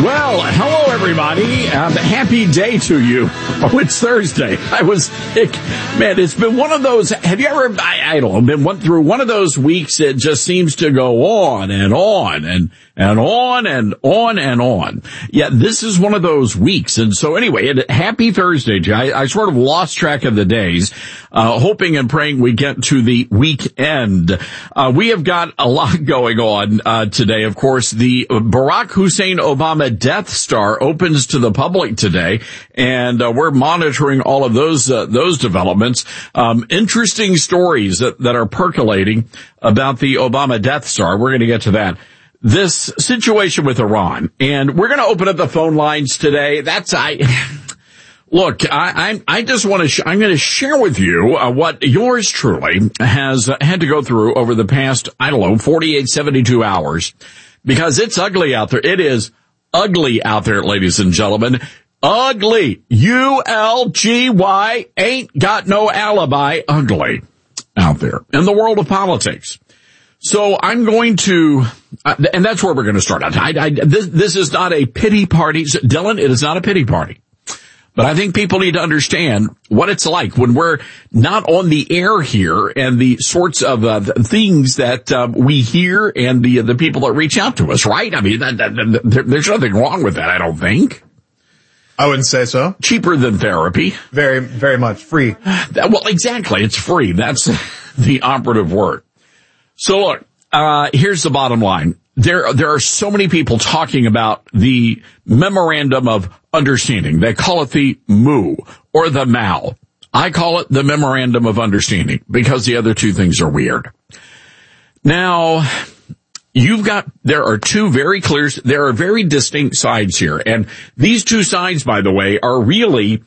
Well, hello, everybody. Happy day to you. Oh, it's Thursday. It's been one of those, have you ever, I don't know, been through one of those weeks that just seems to go on and on and on and on and on. Yeah, this is one of those weeks. And so anyway, happy Thursday, Jay. I sort of lost track of the days, hoping and praying we get to the weekend. We have got a lot going on today. Of course, the Barack Hussein Obama Death Star opens to the public today, and we're monitoring all of those developments. Interesting stories that are percolating about the Obama Death Star. We're going to get to that. This situation with Iran, and we're going to open up the phone lines today. Look, I just want to, I'm going to share with you what yours truly has had to go through over the past, 48, 72 hours, because it's ugly out there. It is ugly out there, ladies and gentlemen. Ugly. ULGY, ain't got no alibi. Ugly out there in the world of politics. So I'm going to, and that's where we're going to start. This is not a pity party. Dylan, it is not a pity party. But I think people need to understand what it's like when we're not on the air here and the sorts of things that we hear and the people that reach out to us, right? I mean, there's nothing wrong with that, I don't think. I wouldn't say so. Cheaper than therapy. Very, very much. Free. Well, exactly. It's free. That's the operative word. So look, here's the bottom line. There are so many people talking about the Memorandum of Understanding. They call it the MOU or the MAU. I call it the Memorandum of Understanding because the other two things are weird. Now, there are very distinct sides here. And these two sides, by the way, are really,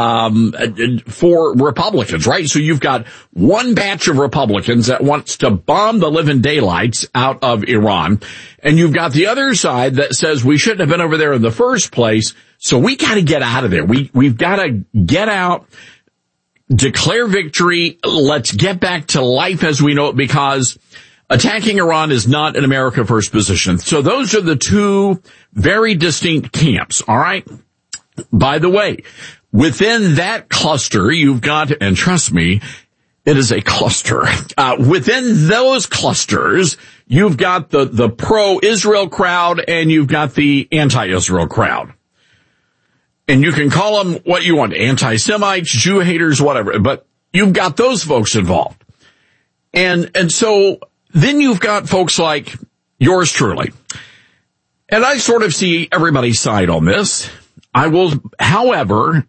for Republicans, right? So you've got one batch of Republicans that wants to bomb the living daylights out of Iran. And you've got the other side that says we shouldn't have been over there in the first place. So we got to get out of there. We've got to get out, declare victory. Let's get back to life as we know it, because attacking Iran is not an America First position. So those are the two very distinct camps, all right? By the way, within that cluster, you've got, and trust me, it is a cluster. Within those clusters, you've got the pro-Israel crowd and you've got the anti-Israel crowd. And you can call them what you want, anti-Semites, Jew haters, whatever, but you've got those folks involved. And so then you've got folks like yours truly. And I sort of see everybody's side on this. However,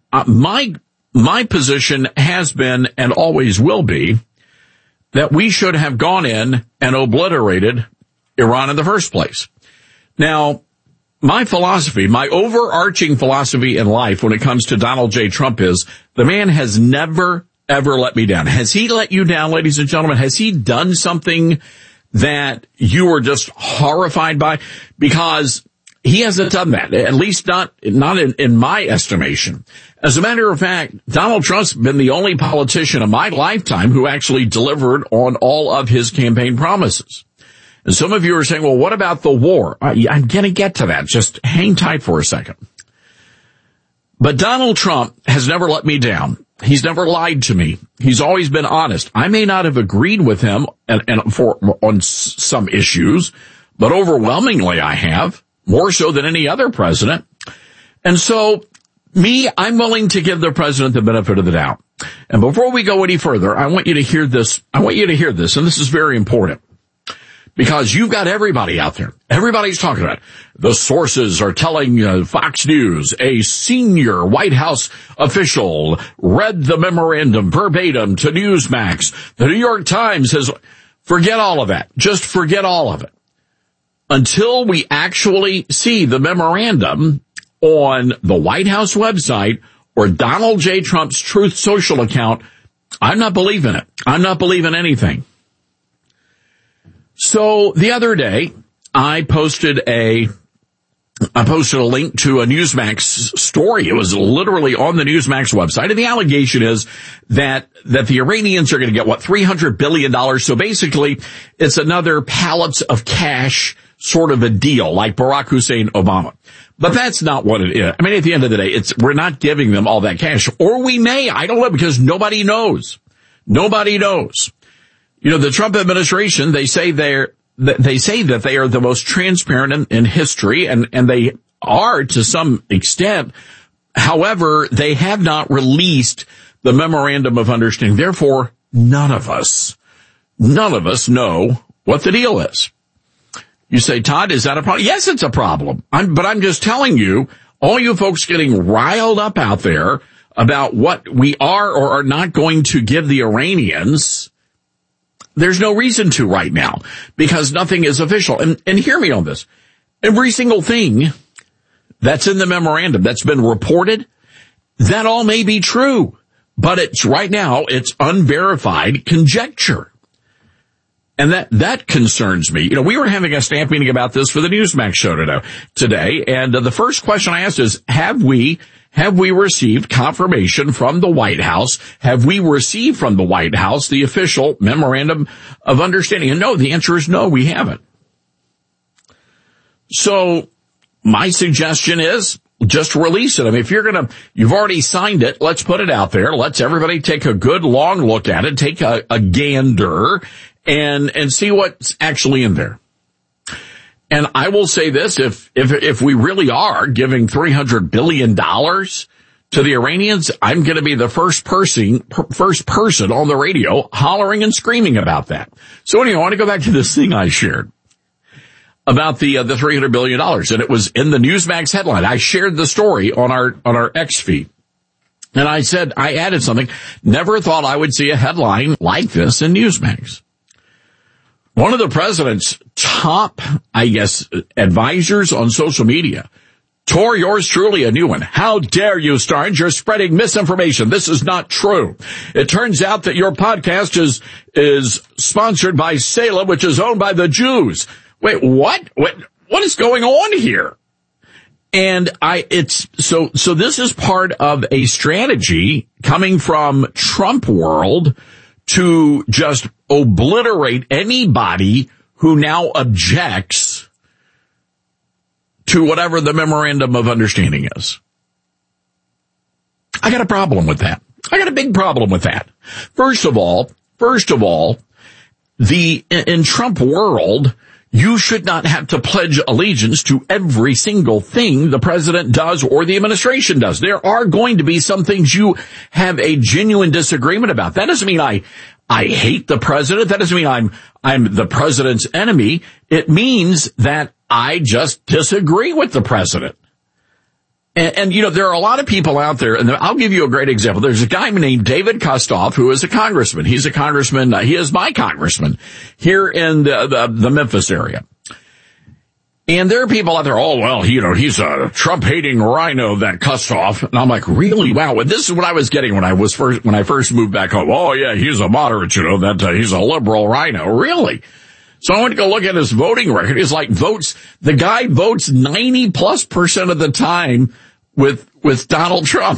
my position has been and always will be that we should have gone in and obliterated Iran in the first place. Now, my overarching philosophy in life when it comes to Donald J. Trump is the man has never, ever let me down. Has he let you down, ladies and gentlemen? Has he done something that you were just horrified by? Because he hasn't done that, at least not in my estimation. As a matter of fact, Donald Trump's been the only politician in my lifetime who actually delivered on all of his campaign promises. And some of you are saying, well, what about the war? I'm going to get to that. Just hang tight for a second. But Donald Trump has never let me down. He's never lied to me. He's always been honest. I may not have agreed with him on some issues, but overwhelmingly I have, more so than any other president. And so I'm willing to give the president the benefit of the doubt. And before we go any further, I want you to hear this. And this is very important. Because you've got everybody out there. Everybody's talking about it. The sources are telling Fox News a senior White House official read the memorandum verbatim to Newsmax. The New York Times has, forget all of that. Just forget all of it. Until we actually see the memorandum on the White House website or Donald J. Trump's Truth Social account, I'm not believing it. I'm not believing anything. So the other day, I posted a link to a Newsmax story. It was literally on the Newsmax website. And the allegation is that the Iranians are going to get, $300 billion. So basically, it's another pallets of cash sort of a deal, like Barack Hussein Obama. But that's not what it is. I mean, at the end of the day, we're not giving them all that cash. Or we may, I don't know, because nobody knows. Nobody knows. You know, the Trump administration, they say that they are the most transparent in history, and they are to some extent. However, they have not released the memorandum of understanding. Therefore, none of us know what the deal is. You say, Todd, is that a problem? Yes, it's a problem. But I'm just telling you, all you folks getting riled up out there about what we are or are not going to give the Iranians, there's no reason to right now, because nothing is official. And hear me on this. Every single thing that's in the memorandum that's been reported, that all may be true. But it's right now, it's unverified conjecture. And that concerns me. You know, we were having a staff meeting about this for the Newsmax show today. And the first question I asked is, have we received confirmation from the White House? Have we received from the White House the official memorandum of understanding? And no, the answer is no, we haven't. So my suggestion is just release it. I mean, if you've already signed it, let's put it out there. Let's everybody take a good long look at it, take a gander and see what's actually in there. And I will say this, if we really are giving $300 billion to the Iranians, I'm going to be the first person on the radio hollering and screaming about that. So anyway, I want to go back to this thing I shared about the $300 billion. And it was in the Newsmax headline. I shared the story on our X feed. And I said, I added something. Never thought I would see a headline like this in Newsmax. One of the president's top, advisors on social media tore yours truly a new one. How dare you, Starnes? You're spreading misinformation. This is not true. It turns out that your podcast is sponsored by Salem, which is owned by the Jews. Wait, what? What is going on here? And so this is part of a strategy coming from Trump world to just obliterate anybody who now objects to whatever the memorandum of understanding is. I got a problem with that. I got a big problem with that. First of all, in Trump world, you should not have to pledge allegiance to every single thing the president does or the administration does. There are going to be some things you have a genuine disagreement about. That doesn't mean I hate the president. That doesn't mean I'm the president's enemy. It means that I just disagree with the president. And you know, there are a lot of people out there, and I'll give you a great example. There's a guy named David Kustoff who is a congressman. He's a congressman. He is my congressman here in the Memphis area. And there are people out there, he's a Trump-hating rhino, that Kustoff. And I'm like, really? Wow. This is what I was getting when I first moved back home. Oh, yeah, he's a moderate, that he's a liberal rhino. Really? So I went to go look at his voting record. He's like the guy votes 90+% of the time with Donald Trump.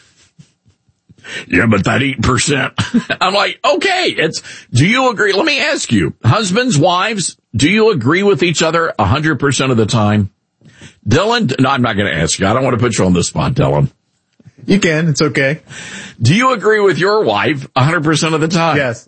Yeah, but that 8%. I'm like, okay, do you agree? Let me ask you, husbands, wives, do you agree with each other 100% of the time? Dylan, no, I'm not going to ask you. I don't want to put you on the spot, Dylan. You can. It's okay. Do you agree with your wife 100% of the time? Yes.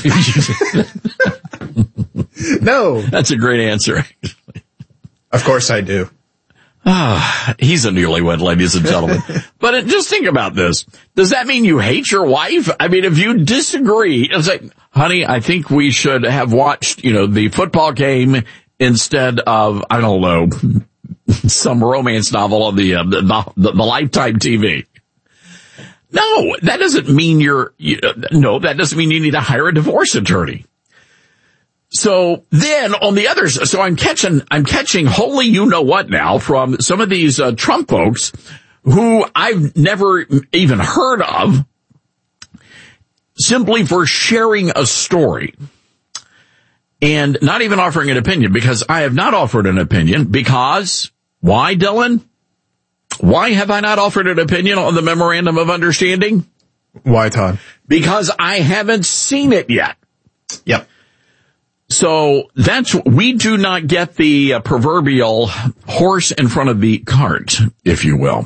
No. That's a great answer. Of course I do. He's a newlywed, ladies and gentlemen. But just think about this. Does that mean you hate your wife? I mean, if you disagree, it's like, honey, I think we should have watched, the football game instead of, I don't know, some romance novel on the Lifetime TV. No, that doesn't mean that doesn't mean you need to hire a divorce attorney. So then on the other side, so I'm catching holy you-know-what now from some of these Trump folks who I've never even heard of, simply for sharing a story and not even offering an opinion, because I have not offered an opinion. Because why, Dylan? Why have I not offered an opinion on the memorandum of understanding? Why, Todd? Because I haven't seen it yet. Yep. So we do not get the proverbial horse in front of the cart, if you will.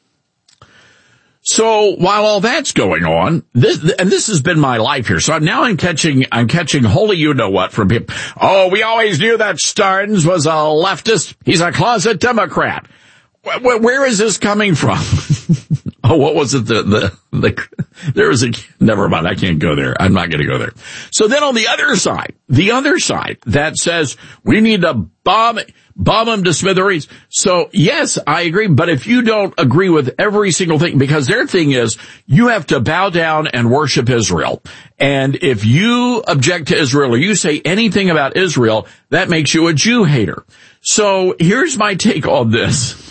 So while all that's going on, this has been my life here. So now I'm catching holy you-know-what from people. Oh, we always knew that Stearns was a leftist. He's a closet Democrat. Where is this coming from? Oh, what was it? There was never mind. I can't go there. I'm not going to go there. So then on the other side that says we need to bomb them to smithereens. So yes, I agree. But if you don't agree with every single thing, because their thing is you have to bow down and worship Israel. And if you object to Israel or you say anything about Israel, that makes you a Jew hater. So here's my take on this.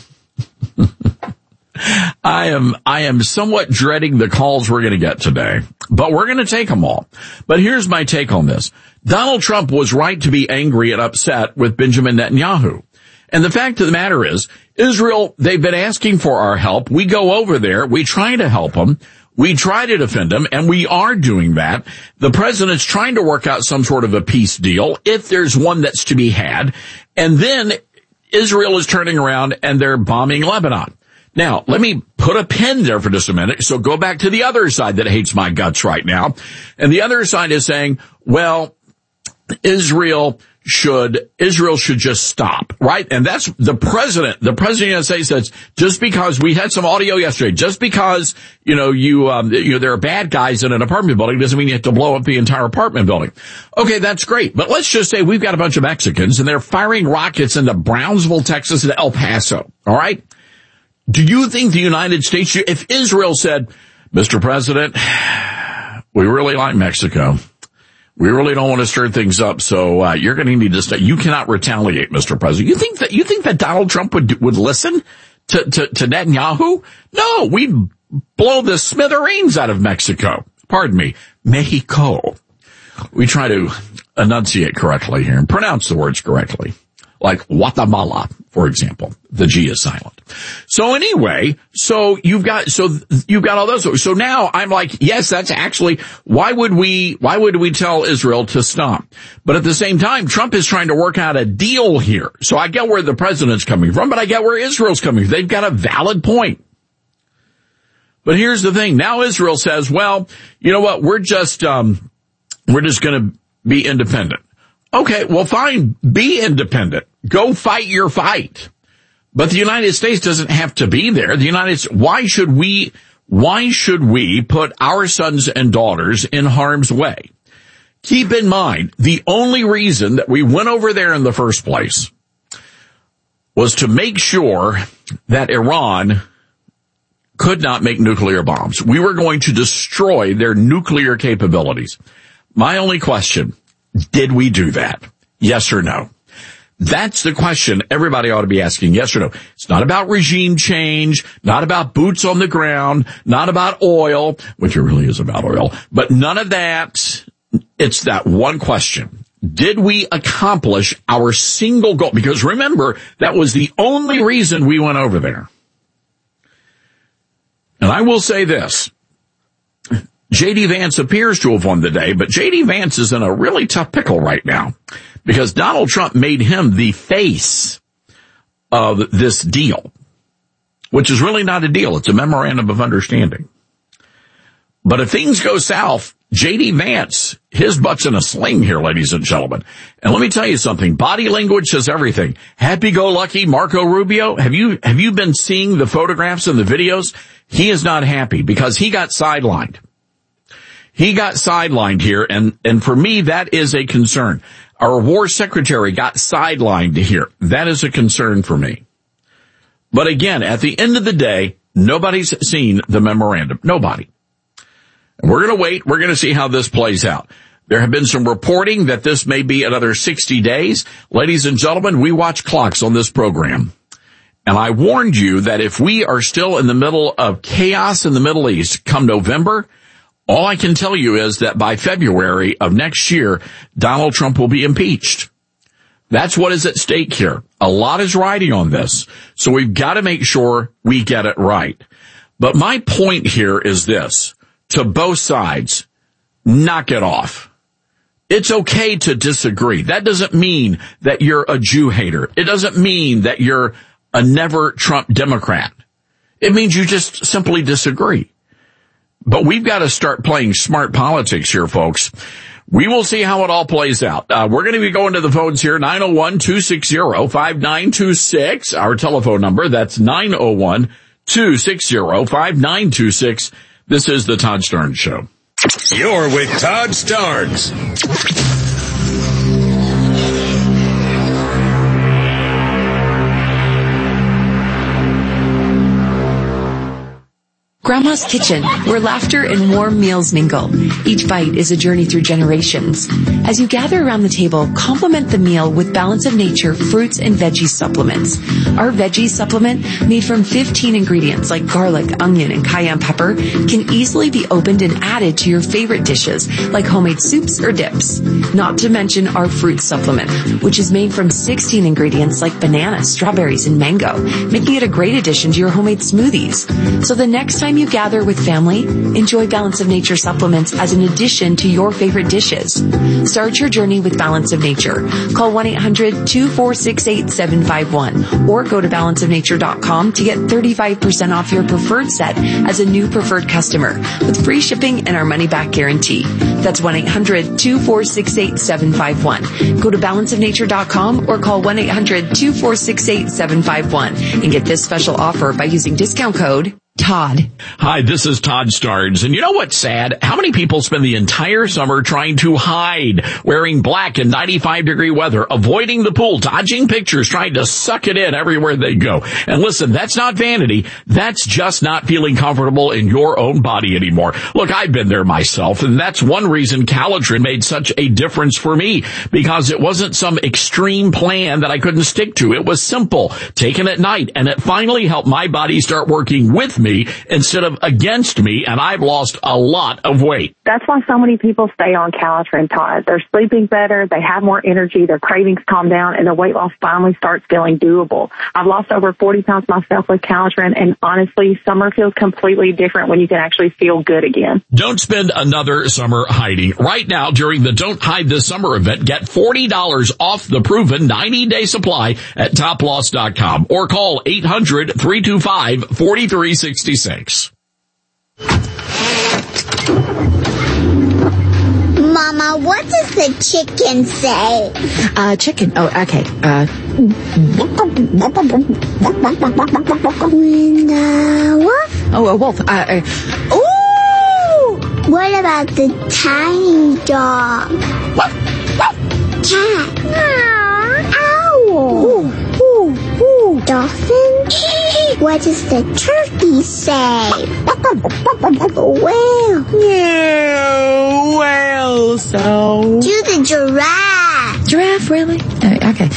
I am somewhat dreading the calls we're going to get today, but we're going to take them all. But here's my take on this. Donald Trump was right to be angry and upset with Benjamin Netanyahu. And the fact of the matter is, Israel, they've been asking for our help. We go over there. We try to help them. We try to defend them, and we are doing that. The president's trying to work out some sort of a peace deal, if there's one that's to be had. And then Israel is turning around and they're bombing Lebanon. Now, let me put a pin there for just a minute. So go back to the other side that hates my guts right now. And the other side is saying, well, Israel should just stop, right? And that's the president. The president of the United States says, just because we had some audio yesterday, just because, there are bad guys in an apartment building doesn't mean you have to blow up the entire apartment building. Okay, that's great. But let's just say we've got a bunch of Mexicans and they're firing rockets into Brownsville, Texas and El Paso. All right. Do you think the United States, if Israel said, Mr. President, we really like Mexico. We really don't want to stir things up, so you're going to need to stay. You cannot retaliate, Mr. President. You think that Donald Trump would listen to Netanyahu? No, we'd blow the smithereens out of Mexico. Pardon me, Mexico. We try to enunciate correctly here and pronounce the words correctly. Like Guatemala, for example. The G is silent. So anyway, you've got all those. So now I'm like, yes, that's actually, why would we tell Israel to stop? But at the same time, Trump is trying to work out a deal here. So I get where the president's coming from, but I get where Israel's coming from. They've got a valid point. But here's the thing. Now Israel says, well, you know what? We're just going to be independent. Okay, well, fine. Be independent. Go fight your fight. But the United States doesn't have to be there. Why should we put our sons and daughters in harm's way? Keep in mind, the only reason that we went over there in the first place was to make sure that Iran could not make nuclear bombs. We were going to destroy their nuclear capabilities. My only question, did we do that? Yes or no? That's the question everybody ought to be asking, yes or no. It's not about regime change, not about boots on the ground, not about oil, which it really is about oil, but none of that. It's that one question. Did we accomplish our single goal? Because remember, that was the only reason we went over there. And I will say this. J.D. Vance appears to have won the day, but J.D. Vance is in a really tough pickle right now because Donald Trump made him the face of this deal, which is really not a deal. It's a memorandum of understanding. But if things go south, J.D. Vance, his butt's in a sling here, ladies and gentlemen. And let me tell you something. Body language says everything. Happy-go-lucky Marco Rubio. Have you been seeing the photographs and the videos? He is not happy because he got sidelined. He got sidelined here, and for me, that is a concern. Our war secretary got sidelined here. That is a concern for me. But again, at the end of the day, nobody's seen the memorandum. Nobody. And we're going to wait. We're going to see how this plays out. There have been some reporting that this may be another 60 days. Ladies and gentlemen, we watch clocks on this program. And I warned you that if we are still in the middle of chaos in the Middle East come November, all I can tell you is that by February of next year, Donald Trump will be impeached. That's what is at stake here. A lot is riding on this. So we've got to make sure we get it right. But my point here is this. To both sides, knock it off. It's okay to disagree. That doesn't mean that you're a Jew hater. It doesn't mean that you're a never Trump Democrat. It means you just simply disagree. But we've got to start playing smart politics here, folks. We will see how it all plays out. We're going to be going to the phones here, 901-260-5926, our telephone number. That's 901-260-5926. This is the Todd Starnes Show. You're with Todd Starnes. Grandma's Kitchen, where laughter and warm meals mingle. Each bite is a journey through generations. As you gather around the table, complement the meal with Balance of Nature fruits and veggie supplements. Our veggie supplement, made from 15 ingredients like garlic, onion, and cayenne pepper, can easily be opened and added to your favorite dishes, like homemade soups or dips. Not to mention our fruit supplement, which is made from 16 ingredients like bananas, strawberries, and mango, making it a great addition to your homemade smoothies. So the next time you gather with family, enjoy Balance of Nature supplements as an addition to your favorite dishes. Start your journey with Balance of Nature. Call 1-800-246-8751 or go to balanceofnature.com to get 35% off your preferred set as a new preferred customer with free shipping and our money-back guarantee. That's 1-800-246-8751. Go to balanceofnature.com or call 1-800-246-8751 and get this special offer by using discount code Todd. Hi, this is Todd Starnes. And you know what's sad? How many people spend the entire summer trying to hide, wearing black in 95-degree weather, avoiding the pool, dodging pictures, trying to suck it in everywhere they go? And listen, that's not vanity. That's just not feeling comfortable in your own body anymore. Look, I've been there myself, and that's one reason Calitrin made such a difference for me, because it wasn't some extreme plan that I couldn't stick to. It was simple, taken at night, and it finally helped my body start working with me instead of against me, and I've lost a lot of weight. That's why so many people stay on Calitrin, Todd. They're sleeping better, they have more energy, their cravings calm down, and the weight loss finally starts feeling doable. I've lost over 40 pounds myself with Calitrin, and honestly, summer feels completely different when you can actually feel good again. Don't spend another summer hiding. Right now, during the Don't Hide This Summer event, get $40 off the proven 90-day supply at toploss.com or call 800-325-4366. Mama, what does the chicken say? Chicken. Oh, okay. Wolf? Oh, a wolf. Ooh! What about the tiny dog? Cat. Owl. Ooh. Dolphin? What does the turkey say? Whale. Yeah, well, so. Do the giraffe. Giraffe, really? Okay.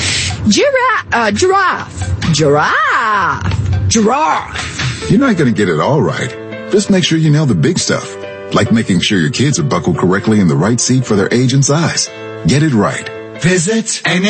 Giraffe. You're not going to get it all right. Just make sure you nail the big stuff, like making sure your kids are buckled correctly in the right seat for their age and size. Get it right. Visit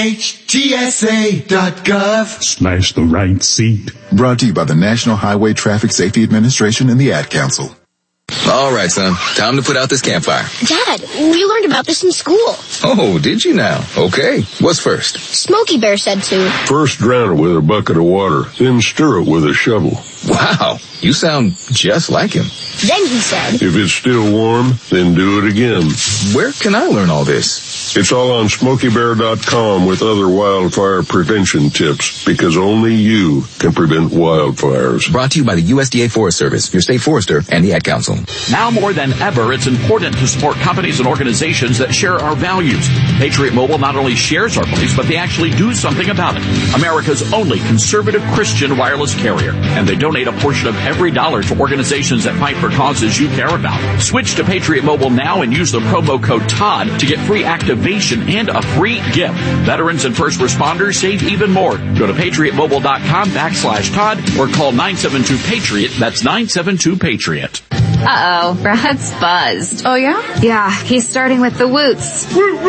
NHTSA.gov. Slash the right seat. Brought to you by the National Highway Traffic Safety Administration and the Ad Council. All right, son. Time to put out this campfire. Dad, we learned about this in school. Oh, did you now? Okay. What's first? Smokey Bear said to. First drown it with a bucket of water, then stir it with a shovel. Wow. You sound just like him. Then he said. If it's still warm, then do it again. Where can I learn all this? It's all on SmokeyBear.com with other wildfire prevention tips, because only you can prevent wildfires. Brought to you by the USDA Forest Service, your state forester, and the Ad Council. Now more than ever, it's important to support companies and organizations that share our values. Patriot Mobile not only shares our beliefs, but they actually do something about it. America's only conservative Christian wireless carrier. And they donate a portion of every dollar to organizations that fight for causes you care about. Switch to Patriot Mobile now and use the promo code TODD to get free activation and a free gift. Veterans and first responders save even more. Go to patriotmobile.com/Todd or call 972-PATRIOT. That's 972-PATRIOT. Uh-oh, Brad's buzzed. Oh, yeah? Yeah, he's starting with the woots.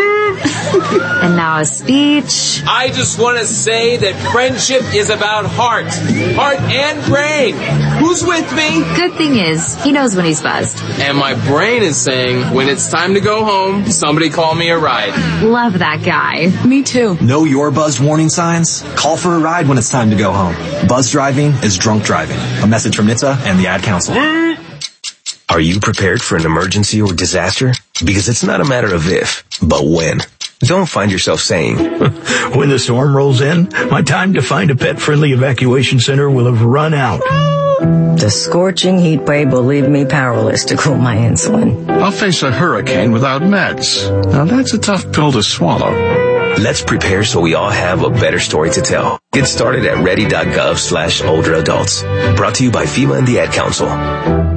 And now a speech. I just want to say that friendship is about heart and brain. Who's with me? Good thing is, he knows when he's buzzed. And my brain is saying, when it's time to go home, somebody call me a ride. Love that guy. Me too. Know your buzzed warning signs? Call for a ride when it's time to go home. Buzz driving is drunk driving. A message from NHTSA and the Ad Council. Are you prepared for an emergency or disaster? Because it's not a matter of if, but when. Don't find yourself saying, when the storm rolls in, my time to find a pet-friendly evacuation center will have run out. The scorching heat wave will leave me powerless to cool my insulin. I'll face a hurricane without meds. Now that's a tough pill to swallow. Let's prepare so we all have a better story to tell. Get started at ready.gov/older adults. Brought to you by FEMA and the Ad Council.